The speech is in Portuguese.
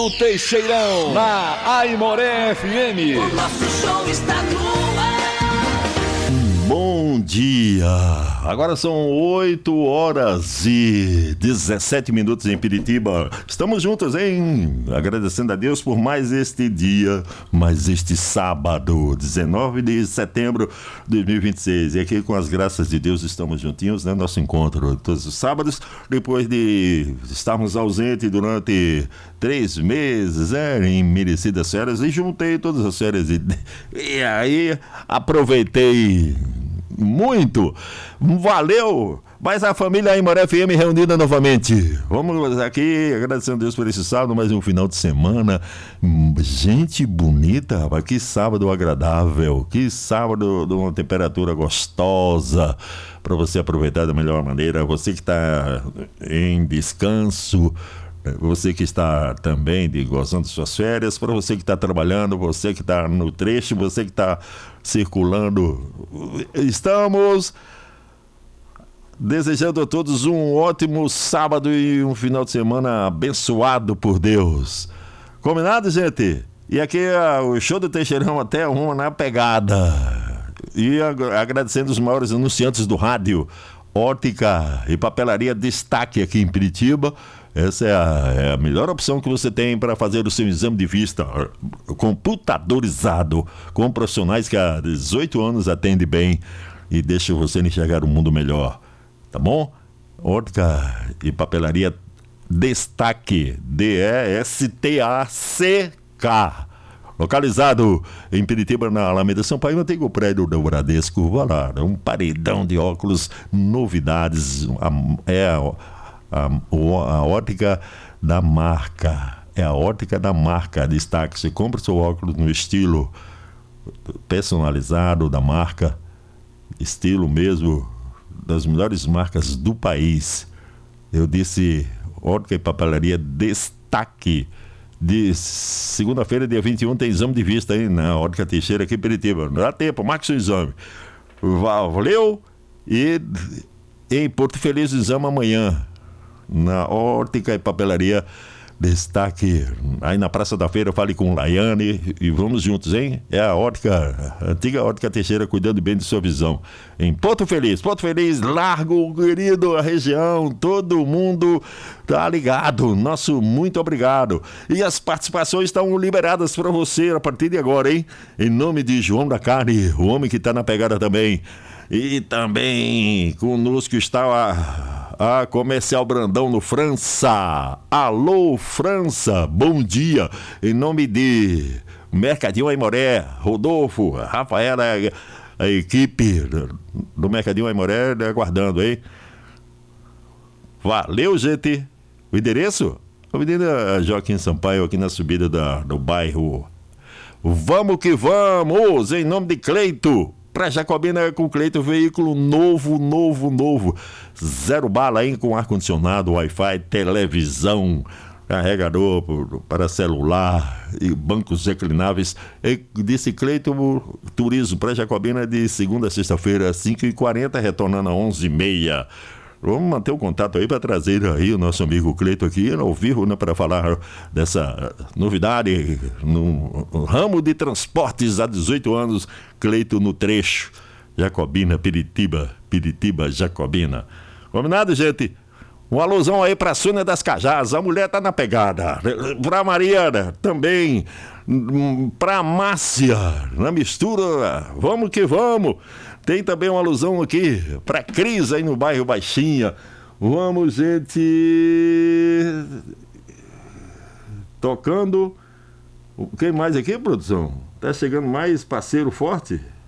O Teixeirão, na Aimoré FM. O nosso show está no ar. Bom dia! Agora são 8 horas e 17 minutos em Piritiba. Estamos juntos, hein? Agradecendo a Deus por mais este dia, mais este sábado, 19 de setembro de 2026. E aqui, com as graças de Deus, estamos juntinhos, né? Nosso encontro todos os sábados, depois de estarmos ausentes durante 3 meses, em merecidas férias, e juntei todas as férias e aí aproveitei muito, valeu, mas a família Aimoré FM reunida novamente. Vamos aqui agradecendo a Deus por esse sábado, mais um final de semana, gente bonita, rapaz, que sábado agradável, que sábado de uma temperatura gostosa, para você aproveitar da melhor maneira, você que está em descanso, você que está também gozando de suas férias, para você que está trabalhando, você que está no trecho, você que está circulando. Estamos desejando a todos um ótimo sábado e um final de semana abençoado por Deus. Combinado, gente? E aqui o show do Teixeirão até uma na pegada. E agradecendo os maiores anunciantes do rádio, Ótica e Papelaria Destaque aqui em Piritiba. Essa é a melhor opção que você tem para fazer o seu exame de vista computadorizado, com profissionais que há 18 anos atendem bem e deixam você enxergar o mundo melhor. Tá bom? Ótica e Papelaria Destaque, D-E-S-T-A-C-K. Localizado em Piritiba, na Alameda Sampaio, tem o prédio do Bradesco. Vá lá, um paredão de óculos, novidades, a ótica da marca. É a ótica da marca. Destaque. Você compra seu óculos no estilo personalizado da marca, estilo mesmo das melhores marcas do país. Eu disse Ótica e Papelaria Destaque. De segunda-feira, dia 21, tem exame de vista aí na Ótica Teixeira aqui em Piritiba. Não dá tempo, marque seu exame. Valeu! E em Porto Feliz, o exame amanhã na Ótica e Papelaria Destaque, aí na Praça da Feira. Fale com o Laiane e vamos juntos, hein? É a antiga Ótica Teixeira, cuidando bem de sua visão em Porto Feliz, Largo, querido, a região, todo mundo tá ligado, nosso muito obrigado. E as participações estão liberadas para você a partir de agora, hein? Em nome de João da Carne, o homem que tá na pegada também. E também conosco está a Comercial Brandão no França. Alô, França, bom dia. Em nome de Mercadinho Aimoré, Rodolfo, Rafaela, a equipe do Mercadinho Aimoré aguardando, hein? Valeu, gente. O endereço? Avenida Joaquim Sampaio, aqui na subida do bairro. Vamos que vamos, em nome de Cleito. Para Jacobina, com Cleito, veículo novo. 0 bala, hein? Com ar-condicionado, Wi-Fi, televisão, carregador para celular e bancos reclináveis. E disse Cleito Turismo para Jacobina, de segunda a sexta-feira, 5h40, retornando a 11h30. Vamos manter o contato aí para trazer aí o nosso amigo Cleito aqui ao vivo, né, para falar dessa novidade no ramo de transportes há 18 anos. Cleito no trecho Jacobina, Piritiba, Jacobina. Combinado, gente? Um alusão aí pra Sônia das Cajás, a mulher tá na pegada. Pra Mariana também, pra Márcia, na mistura, vamos que vamos. Tem também uma alusão aqui pra Cris aí no bairro Baixinha. Vamos, gente, tocando. Quem mais aqui, produção? Tá chegando mais parceiro forte?